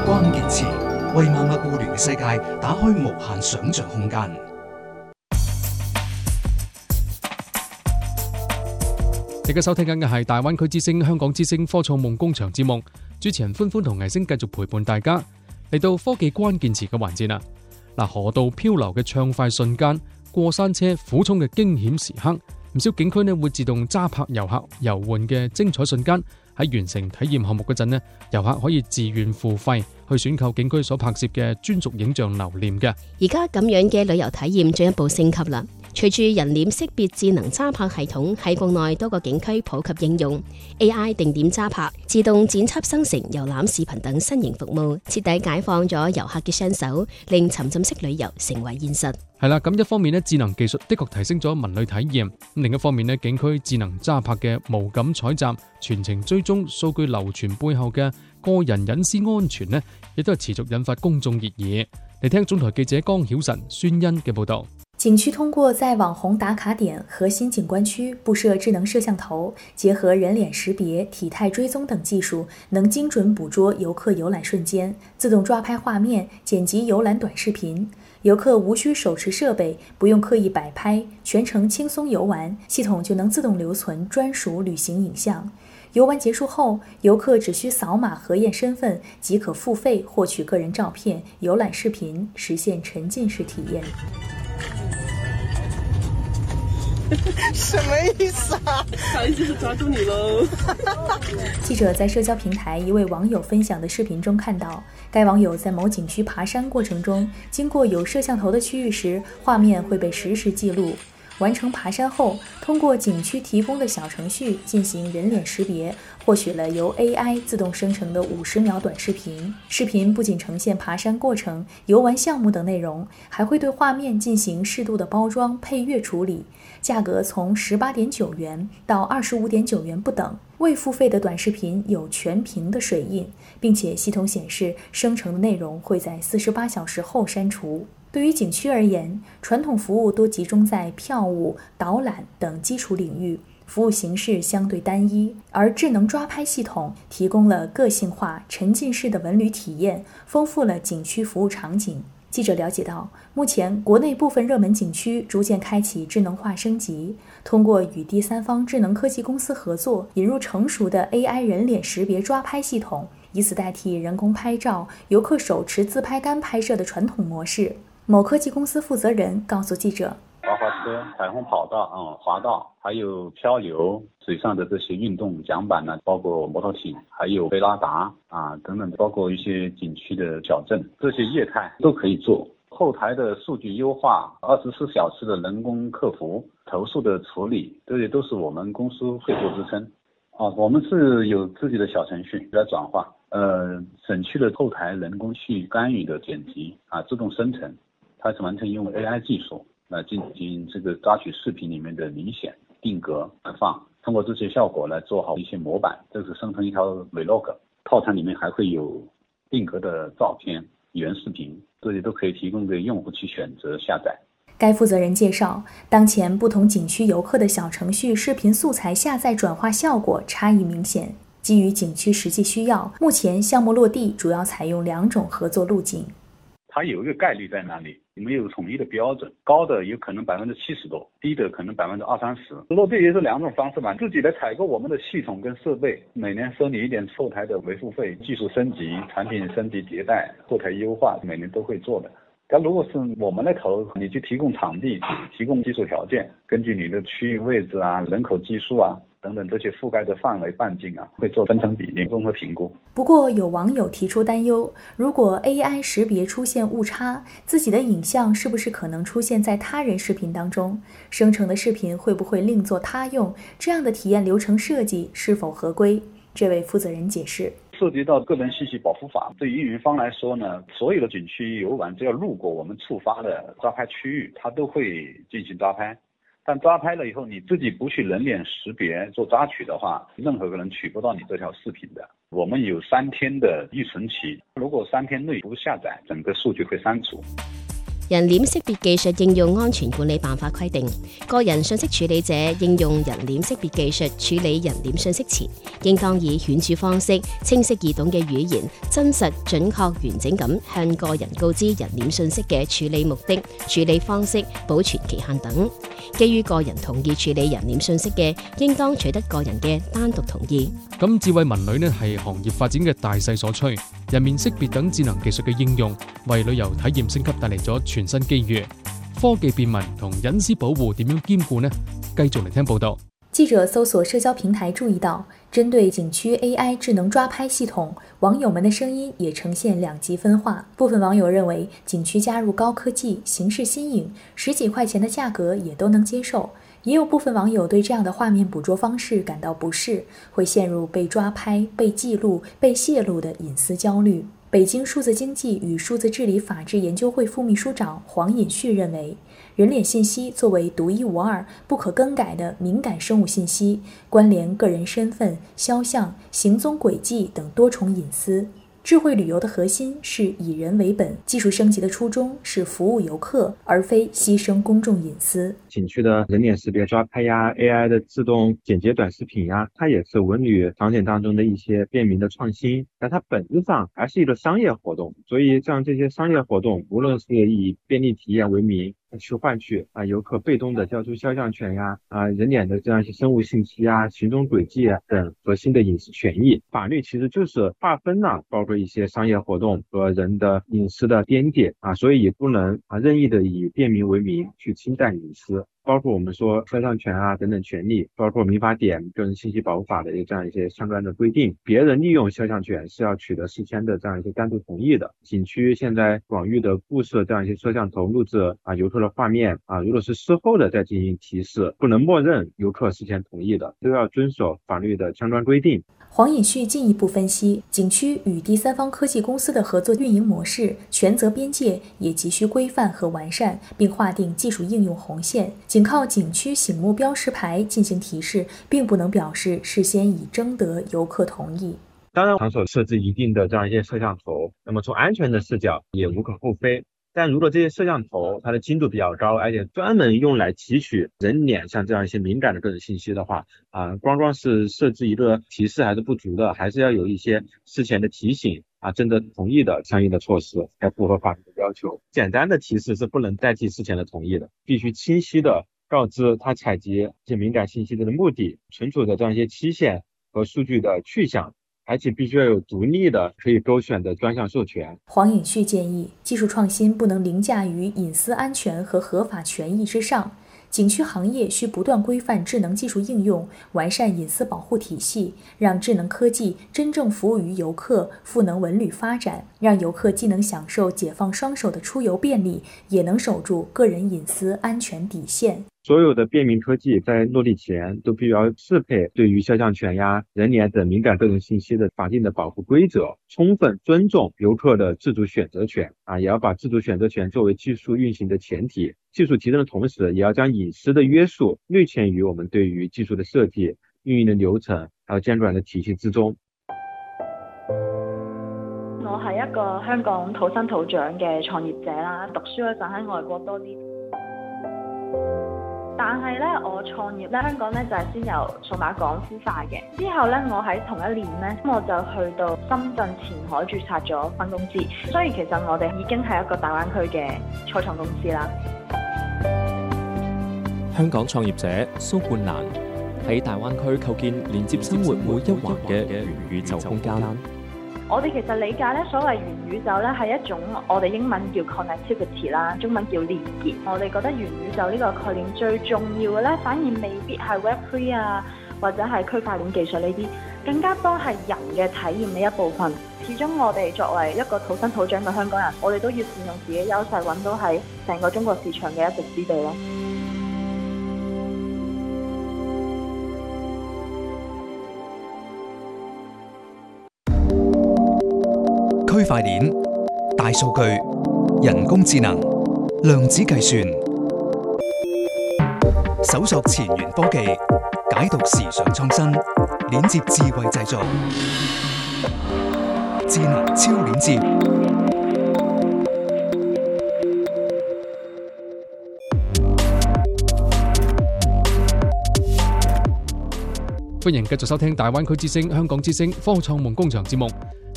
關鍵詞，為萬物互聯嘅世界打開無限想像空間。 而家收聽緊嘅係大灣區之聲、香港之聲科創夢工場節目，主持人歡歡同藝星繼續陪伴大家嚟到科技關鍵詞嘅環節啦。嗱，河道漂流嘅暢快瞬間，過山車苦衝嘅驚險時刻，唔少景區呢會自動揸拍遊客遊玩嘅精彩瞬間。喺完成體驗項目嗰陣呢，遊客可以自願付費去選購景區所拍攝嘅專屬影像留念嘅。 而家咁樣嘅旅遊體驗進一步升級啦。隨住人臉識別智能揸拍系統喺國內多個景區普及應用， AI 定點揸拍、自動剪輯生成遊覽視頻等新型服務，徹底解放咗遊客嘅雙手，令沉浸式旅遊成為現實。 係啦，咁一方面呢，智能技術的確提升咗文旅體驗；另一方面呢，景區智能揸拍嘅無感採集、全程追蹤、數據流傳背後嘅個人隱私安全呢，亦都係持續引發公眾熱議。嚟聽總台記者江曉晨、孫欣嘅報道。 景區通過在網紅打卡點、核心景觀區布設智能攝像頭，結合人臉識別、體態追蹤等技術，能精準捕捉遊客遊覽瞬間，自動抓拍畫面，剪輯遊覽短視頻。遊客無需手持設備，不用刻意擺拍，全程輕鬆遊玩，系統就能自動留存專屬旅行影像。遊玩結束後，遊客只需掃碼核驗身份，即可付費獲取個人照片、遊覽視頻，實現沉浸式體驗。 什麼意思啊？不好意思，抓住你嘍！ 記者在社交平台一位網友分享的視頻中看到，該網友在某景區爬山過程中，經過有攝像頭的區域時，畫面會被實時記錄。完成爬山後，通過景區提供的小程序進行人臉識別，獲取了由 AI 自動生成的50秒短視頻。視頻不僅呈現爬山過程、遊玩項目等內容，還會對畫面進行適度的包裝、配樂處理。價格從18.9元到25.9元不等。未付費的短視頻有全屏的水印，並且系統顯示生成的內容會在48小時後刪除。對於景區而言，傳統服務多集中在票務、導覽等基礎領域，服務形式相對單一，而智能抓拍系統提供了個性化、沉浸式的文旅體驗，豐富了景區服務場景。記者了解到，目前國內部分熱門景區逐漸開啟智能化升級，通過與第三方智能科技公司合作，引入成熟的 AI 人臉識別抓拍系統，以此代替人工拍照、遊客手持自拍杆拍攝的傳統模式。某科技公司負責人告訴記者， 滑滑車、彩虹跑道、滑道，還有漂流、水上的這些運動槳板呢，包括摩托艇，還有飛拉達等等，包括一些景區的小鎮，這些業態都可以做。後台的數據優化、24小時的人工客服、投訴的處理，這些都是我們公司會做支撐。我們是有自己的小程序來轉化，省去了後台人工去干預的剪輯自動生成。它是完全用 AI 技術來進行這個抓取視頻裡面的明顯定格放，通過這些效果來做好一些模板，這是生成一條 Vlog。套餐裡面還會有定格的照片、原視頻，這些都可以提供給用戶去選擇下載。 該負責人介紹，當前不同景區遊客的小程序視頻素材下載轉化效果差異明顯。基於景區實際需要，目前項目落地主要採用2種合作路徑。 它有一個概率在那裡，沒有統一的標準，高的有可能70%多，低的可能20-30%。落地也是2種方式吧，自己來採購我們的系統跟設備，每年收你一點後台的維護費，技術升級、產品升級迭代、後台優化，每年都會做的。但如果是我們來投，你去提供場地、提供基礎條件，根據你的區域位置人口基數等等這些覆蓋的範圍半徑會做分成比例綜合評估。 不過有網友提出擔憂，如果 AI 識別出現誤差，自己的影像是不是可能出現在他人視頻當中？生成的視頻會不會另作他用？這樣的體驗流程設計是否合規？這位負責人解釋， 涉及到個人信息保護法，對於運營方來說呢，所有的景區遊玩只要路過我們觸發的抓拍區域，它都會進行抓拍。但抓拍了以後，你自己不去人臉識別做抓取的話，任何人取不到你這條視頻的。我們有3天的預存期，如果3天內不下載，整個數據會刪除。 人臉識別技術應用安全管理辦法規定，個人信息處理者應用人臉識別技術處理人臉信息前，應當以顯著方式、清晰易懂嘅語言、真實、準確、完整咁向個人告知人臉信息嘅處理目的、處理方式、保存期限等。基於個人同意處理人臉信息嘅，應當取得個人嘅單獨同意。 咁智慧文旅呢係行業發展嘅大勢所趨，人面識別等智能技術嘅應用，為旅遊體驗升級帶嚟咗全新機遇。科技便民同隱私保護點樣兼顧呢？繼續嚟聽報道。 記者搜索社交平台注意到，針對景區 AI 智能抓拍系統，網友們的聲音也呈現兩極分化。部分網友認為景區加入高科技，形式新穎，10幾塊錢的價格也都能接受。也有部分網友對這樣的畫面捕捉方式感到不適，會陷入被抓拍、被記錄、被泄露的隱私焦慮。北京數字經濟與數字治理法治研究會副秘書長黃尹旭認為，人臉信息作為獨一無二、不可更改的敏感生物信息，關聯個人身份、肖像、行蹤軌跡等多重隱私。智慧旅遊的核心是以人為本，技術升級的初衷是服務遊客，而非犧牲公眾隱私。 景區的人臉識別抓拍呀 ，AI 的自動剪輯短視頻呀，它也是文旅場景當中的一些便民的創新，但它本質上還是一個商業活動。所以像這些商業活動，無論是以便利體驗為名，去換取遊客被動的交出肖像權呀，人臉的這樣一些生物信息啊、行蹤軌跡等核心的隱私權益，法律其實就是劃分了包括一些商業活動和人的隱私的邊界所以也不能任意的以便民為名去侵占隱私。包括我們說肖像權等等權利，包括民法典、個人信息保護法的這樣一些相關的規定，別人利用肖像權是要取得事先的這樣一些單獨同意的。景區現在廣域的布設這樣一些攝像頭錄製遊客的畫面如果是事後的再進行提示，不能默認遊客事先同意的，都要遵守法律的相關規定。 黃尹旭進一步分析，景區與第三方科技公司的合作運營模式、權責邊界也急需規範和完善，並劃定技術應用紅線。僅靠景區醒目標識牌進行提示，並不能表示事先已徵得遊客同意。 當然，場所設置一定的這樣一些攝像頭，那麼從安全的視角也無可厚非。但如果這些攝像頭它的精度比較高，而且專門用來提取人臉像這樣一些敏感的個人信息的話，光是設置一個提示還是不足的，還是要有一些事前的提醒徵得同意的相應的措施，才符合法律的要求。簡單的提示是不能代替事前的同意的，必須清晰的告知他採集這些敏感信息的目的、存儲的這樣一些期限和數據的去向。而且必須要有獨立的可以勾選的專項授權。 黃尹旭建議，技術創新不能凌駕於隱私安全和合法權益之上。景區行業需不斷規範智能技術應用，完善隱私保護體系，讓智能科技真正服務於遊客，賦能文旅發展，讓遊客既能享受解放雙手的出遊便利，也能守住個人隱私安全底線。 所有的便民科技在落地前都必須要適配對於肖像權呀、人臉等敏感個人信息的法定的保護規則，充分尊重遊客的自主選擇權也要把自主選擇權作為技術運行的前提。技術提升的同時，也要將隱私的約束內嵌於我們對於技術的設計、運營的流程還有監管的體系之中。 我係一個香港土生土長嘅創業者啦，讀書嗰陣喺外國多啲。但係咧，我創業咧，香港咧就係先由數碼港孵化嘅。之後咧，我喺同一年咧，我就去到深圳前海註冊咗分公司。所以其實我哋已經係一個大灣區嘅初創公司啦。 香港創業者蘇冠蘭喺大灣區構建連接生活每一環嘅元宇宙空間。 我哋其實理解咧，所謂元宇宙咧係一種我哋英文叫 connectivity 啦，中文叫連結。我哋覺得元宇宙呢個概念最重要嘅咧，反而未必係 Web3 或者係區塊鏈技術呢啲，更加多係人嘅體驗嘅一部分。始終我哋作為一個土生土長嘅香港人，我哋都要善用自己優勢，揾到喺成個中國市場嘅一席之地咯。 區塊鏈、大數據、人工智能、量子計算，搜索前沿科技，解讀時尚創新，鏈接智慧製造，智能超鏈接， 歡迎繼續收聽大灣區之聲、香港之聲科創夢工場節目。